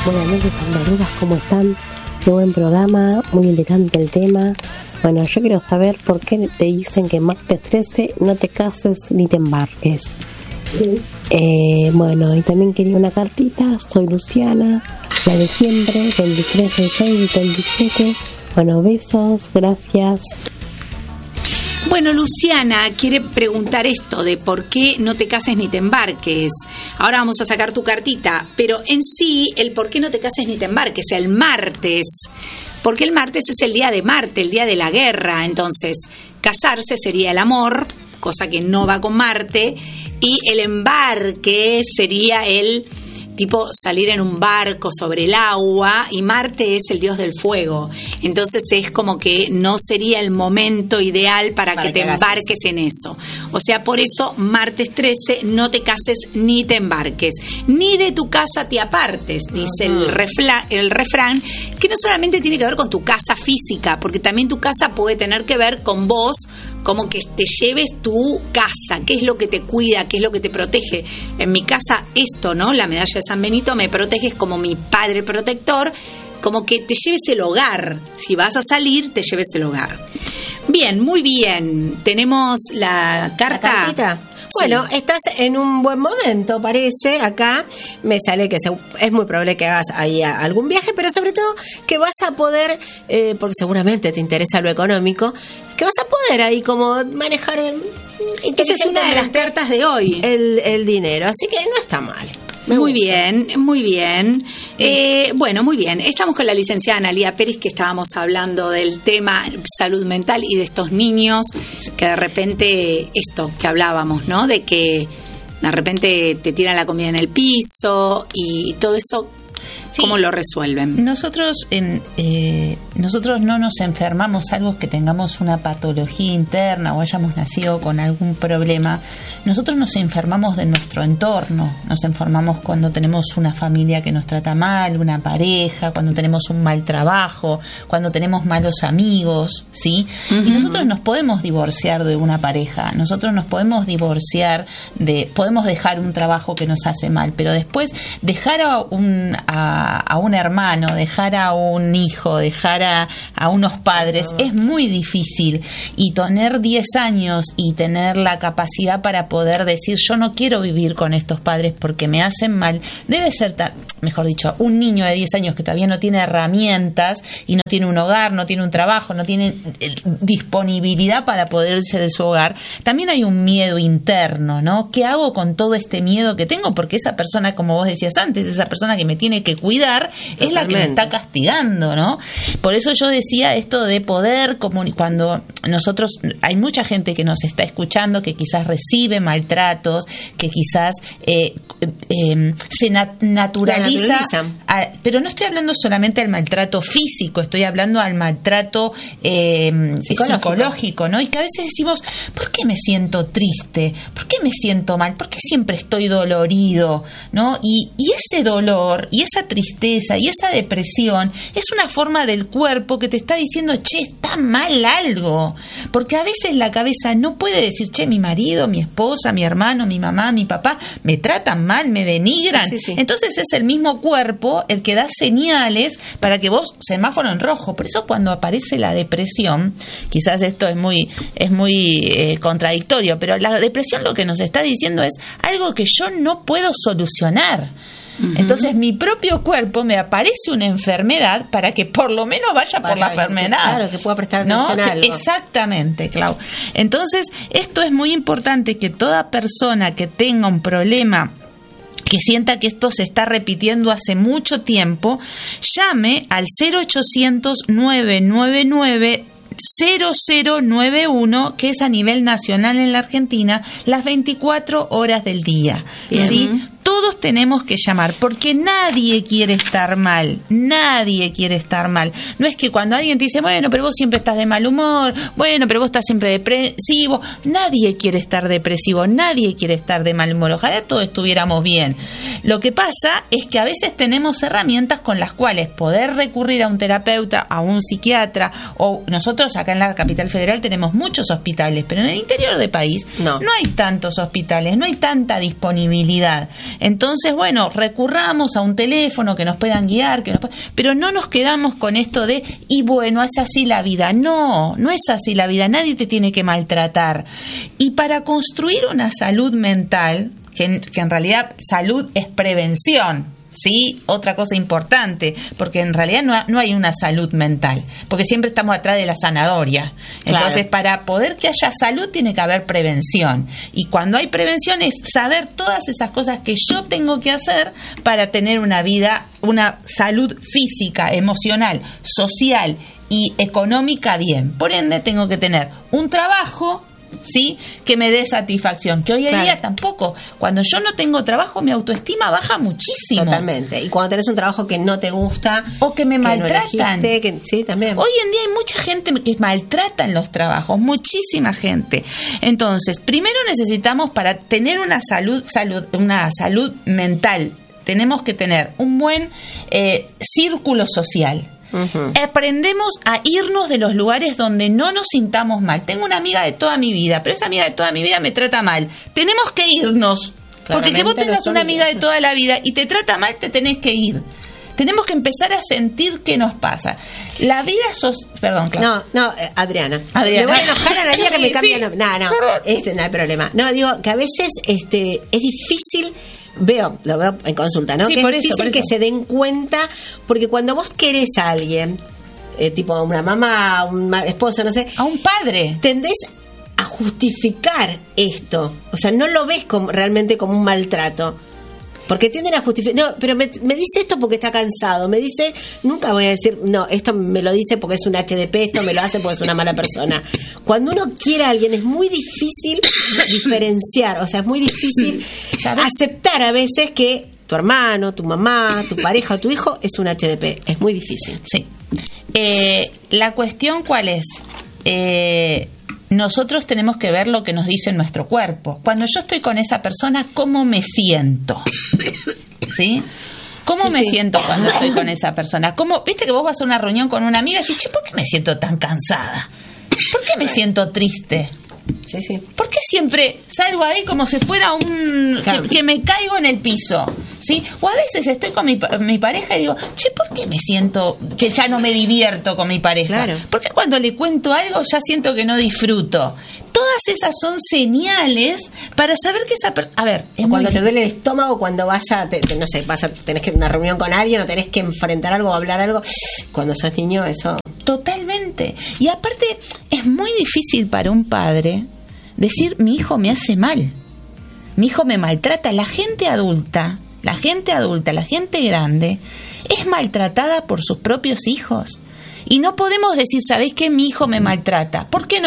Buenas noches, andalugas, ¿cómo están? Muy buen programa, muy interesante el tema. Bueno, yo quiero saber por qué te dicen que martes 13 no te cases ni te embarques. Bueno, y también quería una cartita. Soy Luciana, la de siempre, 23 del 6 del 17. Bueno, besos, gracias. Bueno, Luciana quiere preguntar esto de por qué no te cases ni te embarques. Ahora vamos a sacar tu cartita, pero en sí, el por qué no te cases ni te embarques, el martes, porque el martes es el día de Marte, el día de la guerra. Entonces, casarse sería el amor, cosa que no va con Marte, y el embarque sería el tipo salir en un barco sobre el agua, y Marte es el dios del fuego. Entonces es como que no sería el momento ideal para que te embarques en eso. O sea, por eso martes 13 no te cases ni te embarques, ni de tu casa te apartes, dice el refrán, que no solamente tiene que ver con tu casa física, porque también tu casa puede tener que ver con vos, como que te lleves tu casa, qué es lo que te cuida, qué es lo que te protege. En mi casa esto, ¿no? La medalla de San Benito me protege, es como mi padre protector, como que te lleves el hogar. Si vas a salir, te lleves el hogar. Bien, muy bien. Tenemos la carta. ¿La cartita? Bueno, sí. Estás en un buen momento, parece. Acá me sale que es muy probable que hagas ahí algún viaje, pero sobre todo que vas a poder, porque seguramente te interesa lo económico, que vas a poder ahí como manejar esa es una de las cartas de hoy, el dinero, así que no está mal. Muy bien, muy bien. Bueno, muy bien. Estamos con la licenciada Analía Pérez, que estábamos hablando del tema salud mental y de estos niños que de repente, esto que hablábamos, ¿no? De que de repente te tiran la comida en el piso y todo eso. ¿Cómo lo resuelven? Nosotros no nos enfermamos, salvo que tengamos una patología interna o hayamos nacido con algún problema. Nosotros nos enfermamos de nuestro entorno. Nos enfermamos cuando tenemos una familia que nos trata mal, una pareja, cuando tenemos un mal trabajo, cuando tenemos malos amigos, ¿sí? Y nosotros nos podemos divorciar de una pareja, nosotros nos podemos divorciar podemos dejar un trabajo que nos hace mal, pero después dejar a un hermano, dejar a un hijo, dejar a unos padres es muy difícil, y tener 10 años y tener la capacidad para poder decir yo no quiero vivir con estos padres porque me hacen mal, debe ser, mejor dicho, un niño de 10 años que todavía no tiene herramientas y no tiene un hogar, no tiene un trabajo, no tiene disponibilidad para poder irse de su hogar. También hay un miedo interno, ¿no? ¿Qué hago con todo este miedo que tengo? Porque esa persona, como vos decías antes, esa persona que me tiene que cuidar es la que me está castigando, ¿no? Por eso yo decía esto de poder cuando nosotros, hay mucha gente que nos está escuchando que quizás recibe maltratos, que quizás se naturaliza, pero no estoy hablando solamente del maltrato físico, estoy hablando al maltrato psicológico, ¿no? Y que a veces decimos, ¿por qué me siento triste? ¿Por qué me siento mal? ¿Por qué siempre estoy dolorido? ¿No? Y ese dolor y esa tristeza y esa depresión es una forma del cuerpo que te está diciendo, che, está mal algo, porque a veces la cabeza no puede decir, che, mi marido, mi esposa, mi hermano, mi mamá, mi papá me tratan mal, me denigran. Sí. Entonces es el mismo cuerpo el que da señales para que vos, semáforo en rojo. Por eso cuando aparece la depresión, quizás esto es muy contradictorio, pero la depresión lo que nos está diciendo es algo que yo no puedo solucionar. Entonces mi propio cuerpo me aparece una enfermedad para que por lo menos vaya por la enfermedad. Claro, que pueda prestar atención a algo. Exactamente, Clau. Entonces esto es muy importante, que toda persona que tenga un problema, que sienta que esto se está repitiendo hace mucho tiempo, llame al 0800-999 0091, que es a nivel nacional en la Argentina, las 24 horas del día. ¿Sí? Todos tenemos que llamar, porque nadie quiere estar mal. Nadie quiere estar mal. No es que cuando alguien te dice, bueno, pero vos siempre estás de mal humor, bueno, pero vos estás siempre depresivo. Nadie quiere estar depresivo, nadie quiere estar de mal humor. Ojalá todos estuviéramos bien. Lo que pasa es que a veces tenemos herramientas con las cuales poder recurrir a un terapeuta, a un psiquiatra, o nosotros acá en la Capital Federal tenemos muchos hospitales, pero en el interior del país no hay tantos hospitales, no hay tanta disponibilidad. Entonces, bueno, recurramos a un teléfono que nos puedan guiar, pero no nos quedamos con esto de, y bueno, es así la vida. No es así la vida, nadie te tiene que maltratar. Y para construir una salud mental, que en realidad salud es prevención, ¿sí? Otra cosa importante, porque en realidad no hay una salud mental, porque siempre estamos atrás de la zanahoria. Entonces, claro, para poder que haya salud tiene que haber prevención. Y cuando hay prevención es saber todas esas cosas que yo tengo que hacer para tener una vida, una salud física, emocional, social y económica bien. Por ende, tengo que tener un trabajo, ¿sí?, que me dé satisfacción, que hoy en día tampoco. Cuando yo no tengo trabajo, mi autoestima baja muchísimo. Totalmente. Y cuando tenés un trabajo que no te gusta o que me maltratan, sí, también. Hoy en día hay mucha gente que maltrata en los trabajos, muchísima gente. Entonces, primero necesitamos, para tener una salud mental, tenemos que tener un buen círculo social. Uh-huh. Aprendemos a irnos de los lugares donde no nos sintamos mal. Tengo una amiga de toda mi vida, pero esa amiga de toda mi vida me trata mal. Tenemos que irnos. Porque que vos tengas una amiga de toda la vida y te trata mal, te tenés que ir. Tenemos que empezar a sentir qué nos pasa. La vida Perdón, claro. No, Adriana. Me voy a enojar a la vida que me cambia. No, no hay problema. No, digo que a veces es difícil. Lo veo en consulta, ¿no? Sí, que es difícil que se den cuenta, porque cuando vos querés a alguien, tipo a una mamá, un esposo, no sé, a un padre, tendés a justificar esto. O sea, no lo ves realmente como un maltrato. Porque tienden a justificar, no, pero me dice esto porque está cansado, me dice, nunca voy a decir, no, esto me lo dice porque es un HDP, esto me lo hace porque es una mala persona. Cuando uno quiere a alguien es muy difícil diferenciar, o sea, es muy difícil aceptar a veces que tu hermano, tu mamá, tu pareja o tu hijo es un HDP, es muy difícil. Sí. La cuestión, ¿cuál es? Nosotros tenemos que ver lo que nos dice nuestro cuerpo. Cuando yo estoy con esa persona, ¿cómo me siento? ¿Sí? ¿Cómo me siento cuando estoy con esa persona? ¿Viste que vos vas a una reunión con una amiga y decís, ¿por qué me siento tan cansada? ¿Por qué me siento triste? Sí. ¿Por qué siempre salgo ahí como si fuera que me caigo en el piso? ¿Sí? O a veces estoy con mi pareja y digo, ¿por qué me siento que ya no me divierto con mi pareja? Claro. ¿Por qué cuando le cuento algo ya siento que no disfruto? Todas esas son señales para saber que esa persona... A ver, cuando te duele el estómago, cuando vas tenés que ir a una reunión con alguien o tenés que enfrentar algo o hablar algo. Cuando sos niño, eso... Totalmente. Y aparte, es muy difícil para un padre decir, mi hijo me hace mal, mi hijo me maltrata. La gente adulta, la gente grande, es maltratada por sus propios hijos. Y no podemos decir, ¿sabéis qué? Mi hijo me maltrata. ¿Por qué no